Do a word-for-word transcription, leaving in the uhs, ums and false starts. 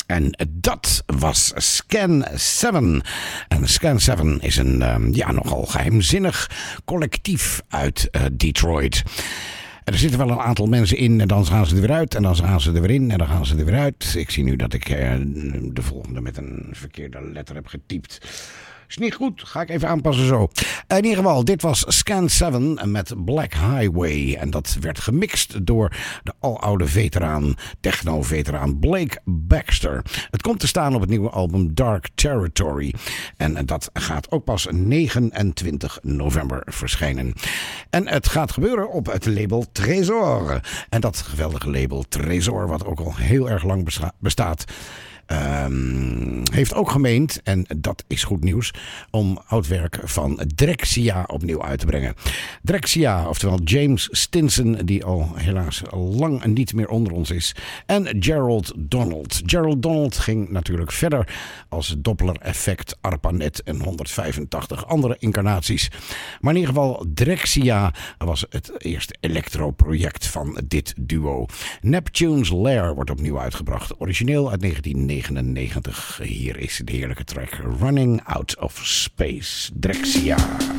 En dat was Scan zeven. En Scan zeven is een um, ja, nogal geheimzinnig collectief uit uh, Detroit. En er zitten wel een aantal mensen in en dan gaan ze er weer uit en dan gaan ze er weer in en dan gaan ze er weer uit. Ik zie nu dat ik uh, de volgende met een verkeerde letter heb getypt. Is niet goed, ga ik even aanpassen zo. In ieder geval, dit was Scan zeven met Black Highway. En dat werd gemixt door de aloude veteraan, techno-veteraan Blake Baxter. Het komt te staan op het nieuwe album Dark Territory. En dat gaat ook pas negenentwintig november verschijnen. En het gaat gebeuren op het label Tresor. En dat geweldige label Tresor, wat ook al heel erg lang besta- bestaat... Um, heeft ook gemeend, en dat is goed nieuws, om oud werk van Drexciya opnieuw uit te brengen. Drexciya, oftewel James Stinson, die al helaas lang niet meer onder ons is. En Gerald Donald. Gerald Donald ging natuurlijk verder als Doppler-effect, ARPANET en honderdvijfentachtig andere incarnaties. Maar in ieder geval, Drexciya was het eerste elektro-project van dit duo. Neptune's Lair wordt opnieuw uitgebracht, origineel uit negentien negenennegentig. Hier is de heerlijke track Running Out of Space, Drexciya.